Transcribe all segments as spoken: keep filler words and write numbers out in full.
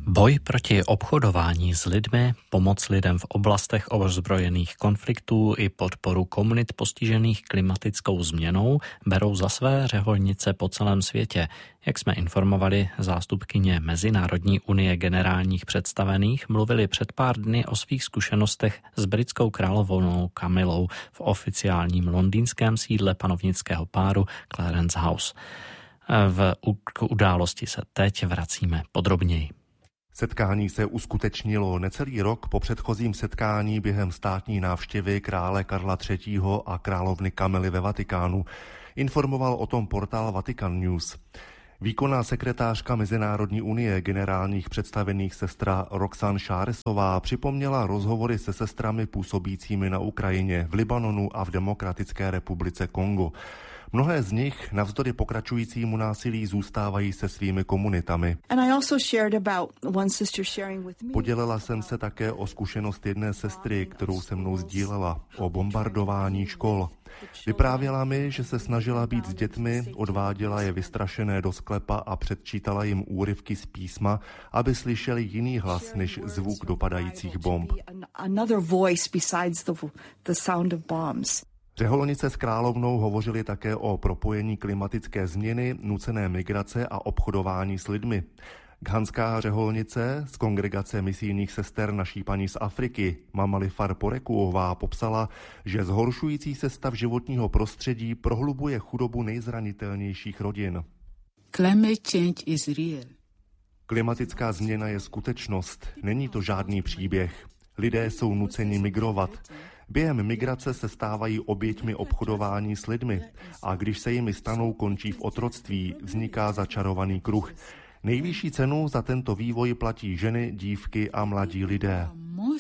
Boj proti obchodování s lidmi, pomoc lidem v oblastech ozbrojených konfliktů i podporu komunit postižených klimatickou změnou berou za své řeholnice po celém světě. Jak jsme informovali, zástupkyně Mezinárodní unie generálních představených mluvili před pár dny o svých zkušenostech s britskou královnou Kamilou v oficiálním londýnském sídle panovnického páru Clarence House. V události se teď vracíme podrobněji. Setkání se uskutečnilo necelý rok po předchozím setkání během státní návštěvy krále Karla třetího a královny Kamily ve Vatikánu. Informoval o tom portál Vatican News. Výkonná sekretářka Mezinárodní unie generálních představených sestra Roxanne Cháresová připomněla rozhovory se sestrami působícími na Ukrajině, v Libanonu a v Demokratické republice Kongo. Mnohé z nich navzdory pokračujícímu násilí zůstávají se svými komunitami. Podělila jsem se také o zkušenost jedné sestry, kterou se mnou sdílela, o bombardování škol. Vyprávěla mi, že se snažila být s dětmi, odváděla je vystrašené do sklepa a předčítala jim úryvky z písma, aby slyšeli jiný hlas než zvuk dopadajících bomb. Řeholnice s královnou hovořili také o propojení klimatické změny, nucené migrace a obchodování s lidmi. Ghanská řeholnice z kongregace misijních sester Naší Paní z Afriky, Mamalifar Porekuová, popsala, že zhoršující se stav životního prostředí prohlubuje chudobu nejzranitelnějších rodin. Climate change is real. Klimatická změna je skutečnost, není to žádný příběh. Lidé jsou nuceni migrovat. Během migrace se stávají oběťmi obchodování s lidmi a když se jimi stanou, končí v otroctví, vzniká začarovaný kruh. Nejvyšší cenu za tento vývoj platí ženy, dívky a mladí lidé.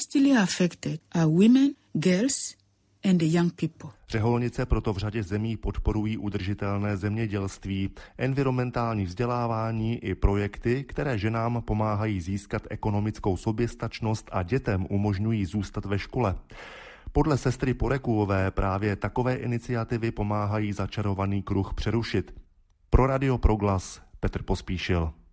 Řeholnice proto v řadě zemí podporují udržitelné zemědělství, environmentální vzdělávání i projekty, které ženám pomáhají získat ekonomickou soběstačnost a dětem umožňují zůstat ve škole. Podle sestry Porekuové právě takové iniciativy pomáhají začarovaný kruh přerušit. Pro Radio Proglas Petr Pospíšil.